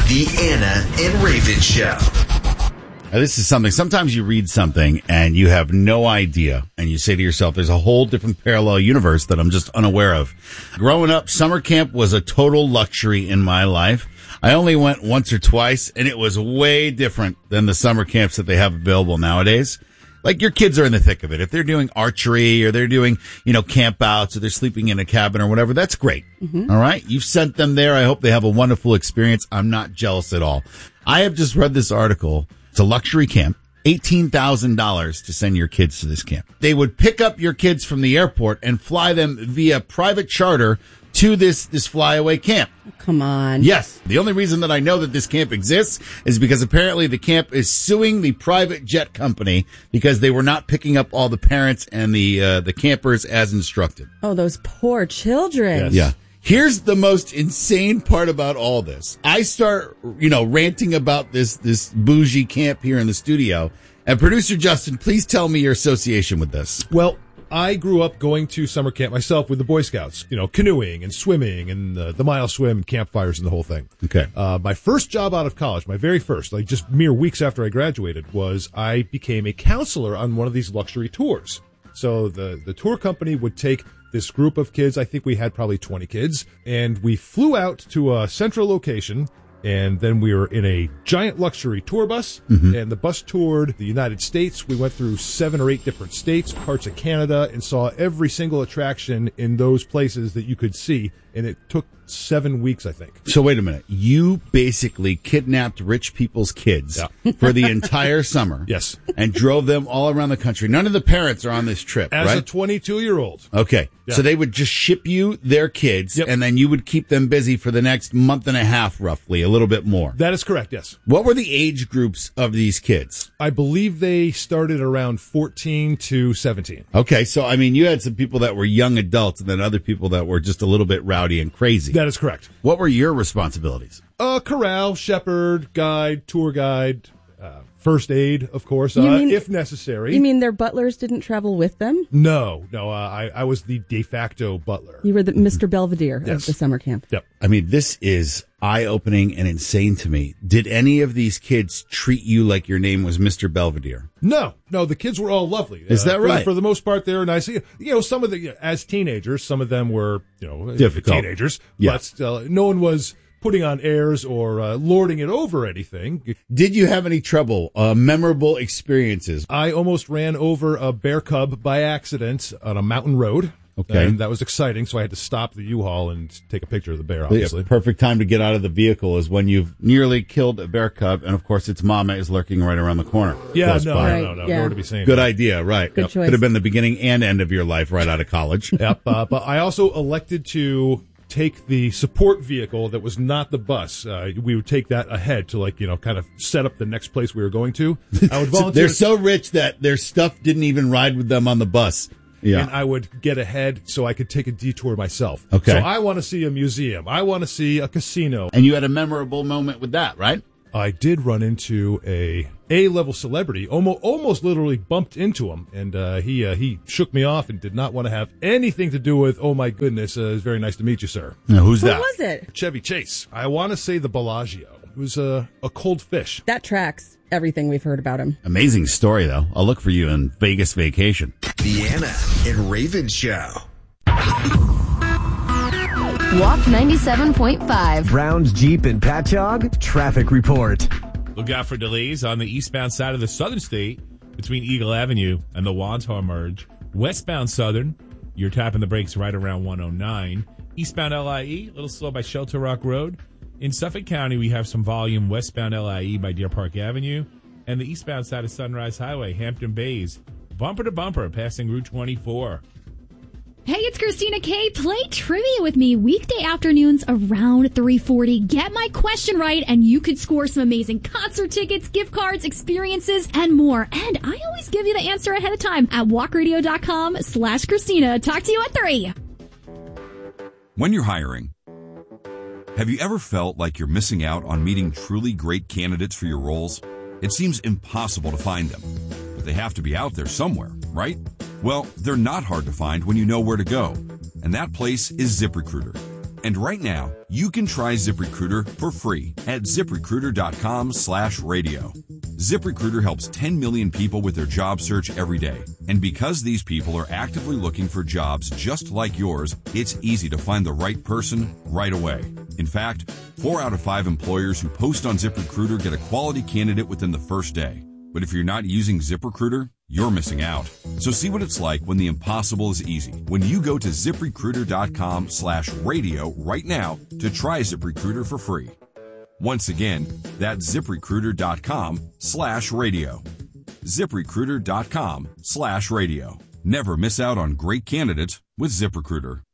The Anna and Raven Show. Now, this is something, sometimes you read something and you have no idea, and you say to yourself, there's a whole different parallel universe that I'm just unaware of. Growing up, summer camp was a total luxury in my life. I only went once or twice, and it was way different than the summer camps that they have available nowadays. Like, your kids are in the thick of it. If they're doing archery or they're doing, camp outs or they're sleeping in a cabin or whatever, that's great. Mm-hmm. All right. You've sent them there. I hope they have a wonderful experience. I'm not jealous at all. I have just read this article. It's a luxury camp. $18,000 to send your kids to this camp. They would pick up your kids from the airport and fly them via private charter to this flyaway camp. Come on. Yes. The only reason that I know that this camp exists is because apparently the camp is suing the private jet company because they were not picking up all the parents and the campers as instructed. Oh, those poor children. Yes. Yeah. Here's the most insane part about all this. I start, ranting about this bougie camp here in the studio. And producer Justin, please tell me your association with this. Well, I grew up going to summer camp myself with the Boy Scouts, canoeing and swimming and the mile swim, campfires and the whole thing. Okay. My first job out of college, my very first, like just mere weeks after I graduated, was I became a counselor on one of these luxury tours. So the tour company would take this group of kids, I think we had probably 20 kids, and we flew out to a central location, and then we were in a giant luxury tour bus, and the bus toured the United States. We went through 7 or 8 different states, parts of Canada, and saw every single attraction in those places that you could see, and it took 7 weeks, I think. So wait a minute. You basically kidnapped rich people's kids for the entire summer. Yes. And drove them all around the country. None of the parents are on this trip, As right? a 22-year-old. Okay. Yeah. So they would just ship you their kids, Yep. and then you would keep them busy for the next month and a half, roughly, a little bit more. That is correct, yes. What were the age groups of these kids? I believe they started around 14 to 17. Okay. So, you had some people that were young adults and then other people that were just a little bit rowdy and crazy. That is correct. What were your responsibilities? Corral, shepherd, guide, tour guide, first aid, of course, if necessary. You mean their butlers didn't travel with them? No. I was the de facto butler. You were the Mr. Belvedere Yes. of the summer camp. Yep. This is eye-opening and insane to me. Did any of these kids treat you like your name was Mr. Belvedere? No, the kids were all lovely. Is that right? For the most part, they were nice. Some of the, as teenagers, some of them were, Difficult. teenagers. Yeah. But no one was putting on airs or lording it over anything. Did you have any trouble, memorable experiences? I almost ran over a bear cub by accident on a mountain road. Okay. And that was exciting, so I had to stop the U-Haul and take a picture of the bear, obviously. The perfect time to get out of the vehicle is when you've nearly killed a bear cub, and of course its mama is lurking right around the corner. Yeah, close by. Right, yeah. nowhere to be seen. Good idea, right. Good choice. Could have been the beginning and end of your life right out of college. Yep, but I also elected to take the support vehicle that was not the bus. We would take that ahead to kind of set up the next place we were going to. I would volunteer. They're so rich that their stuff didn't even ride with them on the bus. Yeah. And I would get ahead so I could take a detour myself. Okay. So I want to see a museum. I want to see a casino. And you had a memorable moment with that, right? I did run into a A-level celebrity, almost literally bumped into him, and he shook me off and did not want to have anything to do with, oh my goodness, it's very nice to meet you, sir. Now, who's Who that? was it? Chevy Chase. I want to say the Bellagio. It was a cold fish. That tracks everything we've heard about him. Amazing story, though. I'll look for you in Vegas vacation. The Anna and Raven Show. Walk 97.5. Browns, Jeep, and Patchogue traffic report. Look out for delays on the eastbound side of the Southern State between Eagle Avenue and the Wantagh Merge. Westbound Southern, you're tapping the brakes right around 109. Eastbound LIE, a little slow by Shelter Rock Road. In Suffolk County, we have some volume westbound LIE by Deer Park Avenue. And the eastbound side of Sunrise Highway, Hampton Bays, bumper to bumper, passing Route 24. Hey, it's Christina K. Play trivia with me weekday afternoons around 3:40. Get my question right, and you could score some amazing concert tickets, gift cards, experiences, and more. And I always give you the answer ahead of time at walkradio.com/Christina. Talk to you at 3. When you're hiring, have you ever felt like you're missing out on meeting truly great candidates for your roles? It seems impossible to find them, but they have to be out there somewhere, right? Well, they're not hard to find when you know where to go, and that place is ZipRecruiter. And right now, you can try ZipRecruiter for free at ZipRecruiter.com/radio. ZipRecruiter helps 10 million people with their job search every day. And because these people are actively looking for jobs just like yours, it's easy to find the right person right away. In fact, 4 out of 5 employers who post on ZipRecruiter get a quality candidate within the first day. But if you're not using ZipRecruiter, you're missing out. So see what it's like when the impossible is easy. When you go to ZipRecruiter.com/radio right now to try ZipRecruiter for free. Once again, that's ZipRecruiter.com/radio. ZipRecruiter.com/radio. Never miss out on great candidates with ZipRecruiter.